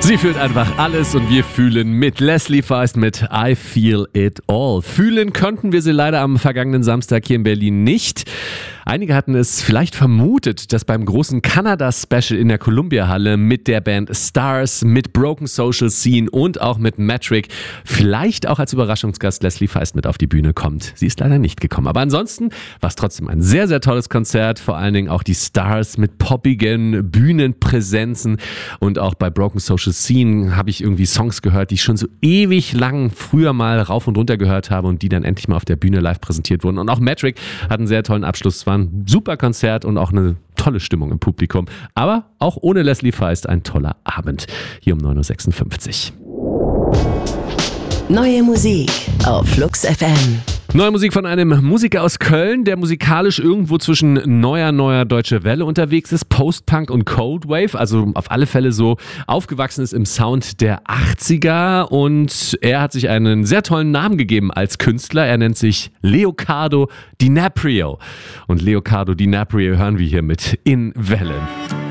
Sie fühlt einfach alles und wir fühlen mit. Leslie Feist mit I Feel It All. Fühlen könnten wir sie leider am vergangenen Samstag hier in Berlin nicht. Einige hatten es vielleicht vermutet, dass beim großen Kanada-Special in der Columbia-Halle mit der Band Stars, mit Broken Social Scene und auch mit Metric vielleicht auch als Überraschungsgast Leslie Feist mit auf die Bühne kommt. Sie ist leider nicht gekommen. Aber ansonsten war es trotzdem ein sehr, sehr tolles Konzert. Vor allen Dingen auch die Stars mit poppigen Bühnenpräsenzen. Und auch bei Broken Social Scene habe ich irgendwie Songs gehört, die ich schon so ewig lang früher mal rauf und runter gehört habe und die dann endlich mal auf der Bühne live präsentiert wurden. Und auch Metric hat einen sehr tollen Abschluss. Es war ein super Konzert und auch eine tolle Stimmung im Publikum. Aber auch ohne Leslie Feist ein toller Abend. Hier um 9.56 Uhr. Neue Musik auf Flux FM. Neue Musik von einem Musiker aus Köln, der musikalisch irgendwo zwischen neuer Deutsche Welle unterwegs ist, Post-Punk und Cold Wave, also auf alle Fälle so aufgewachsen ist im Sound der 80er und er hat sich einen sehr tollen Namen gegeben als Künstler. Er nennt sich Leocardo DiNaprio und Leocardo DiNaprio hören wir hier mit In Wellen.